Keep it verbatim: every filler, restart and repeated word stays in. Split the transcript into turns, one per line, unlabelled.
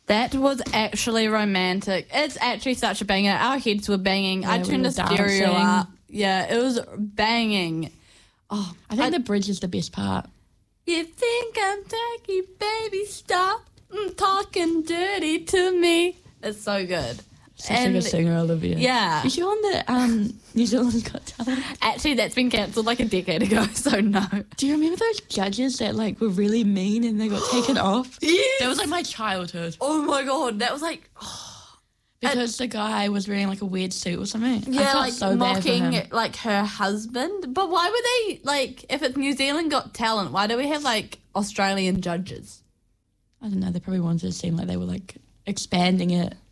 That was actually romantic. It's actually such a banger. Our heads were banging.
Yeah,
I
we
turned
were
the stereo
dancing.
up. Yeah, it was banging. Oh,
I think
I-
the bridge is the best part.
You think I'm tacky, baby? Stop mm, talking dirty to me. It's so good.
Such
And-
a good singer, Olivia.
Yeah.
Is she on the um, New Zealand's Got Talent?
Actually, that's been cancelled like a decade ago, so no.
Do you remember those judges that like were really mean and they got taken off?
Yes.
That was like my childhood.
Oh my god, that was like,
Because the guy was wearing like a weird suit or something. I
yeah,
felt
like
so bad for
mocking
him.
like her husband. But why were they like, if it's New Zealand Got Talent, why do we have like Australian judges?
I don't know. They probably wanted to seem like they were like expanding it.